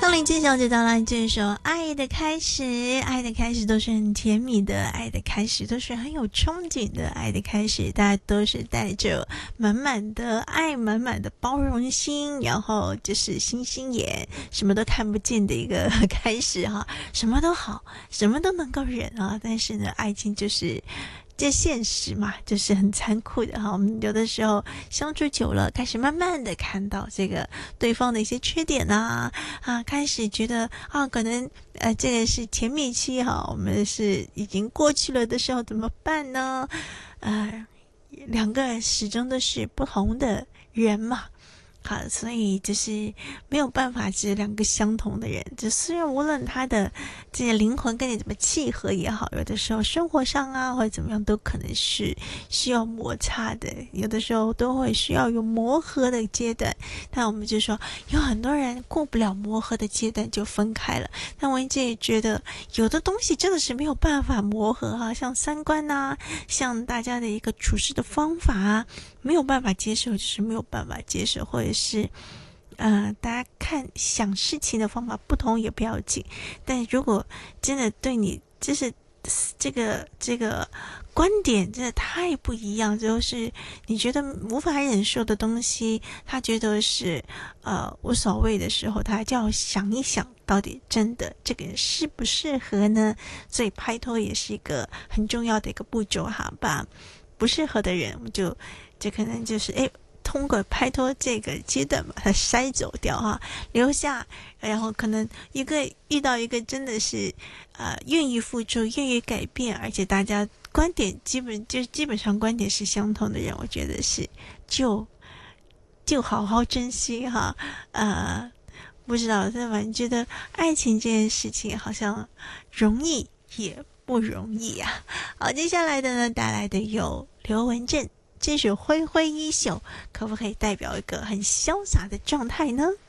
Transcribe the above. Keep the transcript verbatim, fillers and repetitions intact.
当林揭晓就到了这首爱的开始，爱的开始都是很甜蜜的，爱的开始都是很有憧憬的，爱的开始大家都是带着满满的爱，满满的包容心，然后就是星星眼什么都看不见的一个开始哈，什么都好，什么都能够忍啊，但是呢爱情就是这现实嘛，就是很残酷的哈。我们有的时候相处久了，开始慢慢的看到这个对方的一些缺点啊，啊，开始觉得啊，可能呃这个是甜蜜期哈，我们是已经过去了的时候怎么办呢？呃，两个始终都是不同的人嘛。好，所以就是没有办法是两个相同的人，就虽然无论他的这些灵魂跟你怎么契合也好，有的时候生活上啊或者怎么样都可能是需要摩擦的，有的时候都会需要有磨合的阶段，但我们就说有很多人过不了磨合的阶段就分开了，但我一直也觉得有的东西真的是没有办法磨合啊，像三观啊，像大家的一个处事的方法啊，没有办法接受就是没有办法接受，或者是呃，大家看想事情的方法不同也不要紧，但如果真的对你就是这个这个观点真的太不一样，就是你觉得无法忍受的东西，他觉得是呃无所谓的时候，他就要想一想到底真的这个人适不适合呢？所以拍拖也是一个很重要的一个步骤哈，把不适合的人我们就这可能就是诶通过拍拖这个阶段把它筛走掉哈，留下，然后可能一个遇到一个真的是呃愿意付出、愿意改变，而且大家观点基本就是基本上观点是相同的人，我觉得是就就好好珍惜哈。呃，不知道，但反正觉得爱情这件事情好像容易也不容易啊。好，接下来的呢带来的有刘文正。这首挥挥衣袖可不可以代表一个很潇洒的状态呢？